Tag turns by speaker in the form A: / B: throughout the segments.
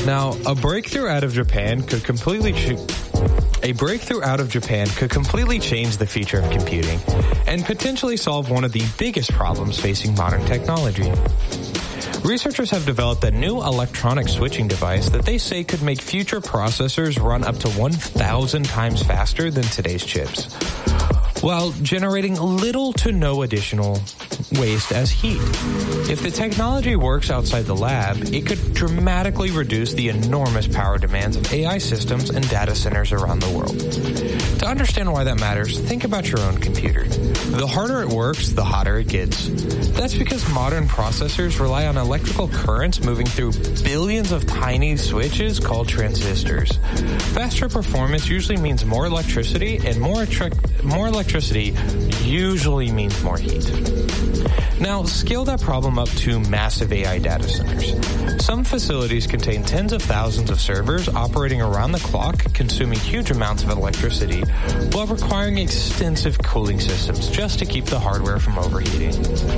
A: Now, a breakthrough out of Japan could completely change the future of computing and potentially solve one of the biggest problems facing modern technology. Researchers have developed a new electronic switching device that they say could make future processors run up to 1,000 times faster than today's chips, while generating little to no additional waste as heat. If the technology works outside the lab, it could dramatically reduce the enormous power demands of AI systems and data centers around the world. To understand why that matters, think about your own computer. The harder it works, the hotter it gets. That's because modern processors rely on electrical currents moving through billions of tiny switches called transistors. Faster performance usually means more electricity, and more electricity usually means more heat. Now, scale that problem up to massive AI data centers. Some facilities contain tens of thousands of servers operating around the clock, consuming huge amounts of electricity, while requiring extensive cooling systems just to keep the hardware from overheating.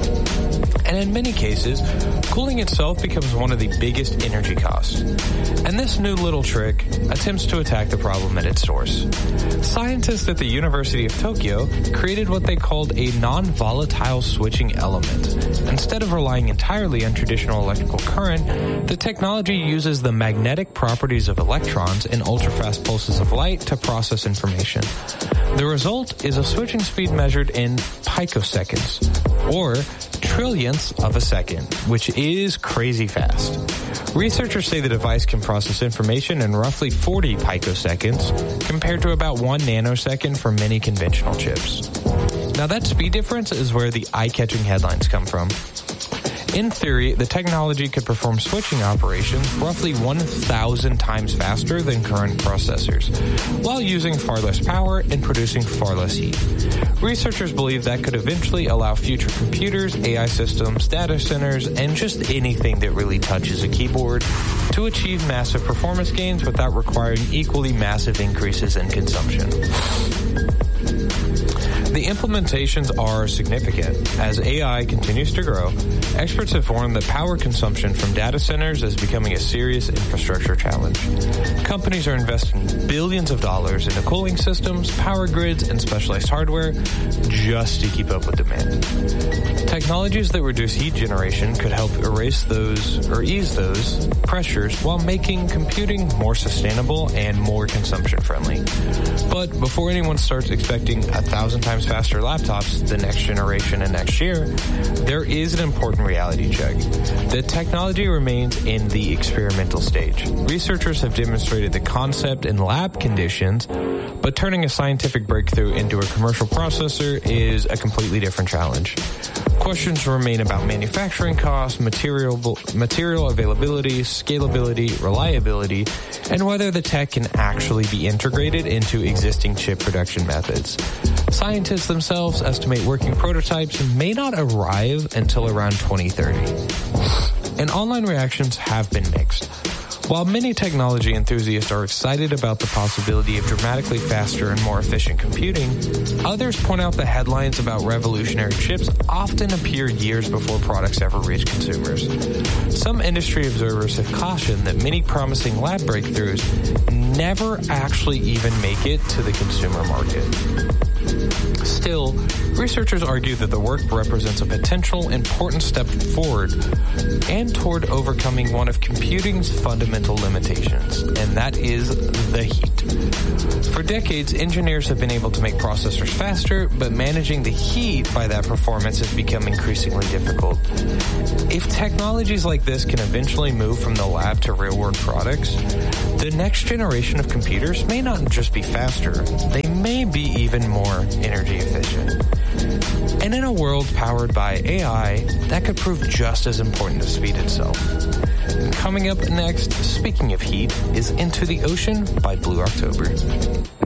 A: And in many cases, cooling itself becomes one of the biggest energy costs. And this new little trick attempts to attack the problem at its source. Scientists at the University of Tokyo created what they called a non-volatile switching element. Instead of relying entirely on traditional electrical current, the technology uses the magnetic properties of electrons and ultrafast pulses of light to process information. The result is a switching speed measured in picoseconds, or trillionths of a second, which is crazy fast. Researchers say the device can process information in roughly 40 picoseconds, compared to about 1 nanosecond for many conventional chips. Now that speed difference is where the eye-catching headlines come from. In theory, the technology could perform switching operations roughly 1,000 times faster than current processors, while using far less power and producing far less heat. Researchers believe that could eventually allow future computers, AI systems, data centers, and just anything that really touches a keyboard to achieve massive performance gains without requiring equally massive increases in consumption. The implementations are significant. As AI continues to grow, experts have warned that power consumption from data centers is becoming a serious infrastructure challenge. Companies are investing billions of dollars into cooling systems, power grids, and specialized hardware just to keep up with demand. Technologies that reduce heat generation could help ease those pressures while making computing more sustainable and more consumption friendly. But before anyone starts expecting 1,000 times faster laptops the next generation and next year, there is an important reality check. The technology remains in the experimental stage. Researchers have demonstrated the concept in lab conditions, but turning a scientific breakthrough into a commercial processor is a completely different challenge. Questions remain about manufacturing costs, material availability, scalability, reliability, and whether the tech can actually be integrated into existing chip production methods. Scientists themselves estimate working prototypes may not arrive until around 2030. And online reactions have been mixed. While many technology enthusiasts are excited about the possibility of dramatically faster and more efficient computing, others point out that headlines about revolutionary chips often appear years before products ever reach consumers. Some industry observers have cautioned that many promising lab breakthroughs never actually even make it to the consumer market. Still, researchers argue that the work represents a potential important step forward and toward overcoming one of computing's fundamental limitations, and that is the heat. For decades, engineers have been able to make processors faster, but managing the heat by that performance has become increasingly difficult. If technologies like this can eventually move from the lab to real-world products, the next generation of computers may not just be faster, they may be even more energy efficient. And in a world powered by AI, that could prove just as important as speed itself. Coming up next, speaking of heat, is Into the Ocean by Blue October.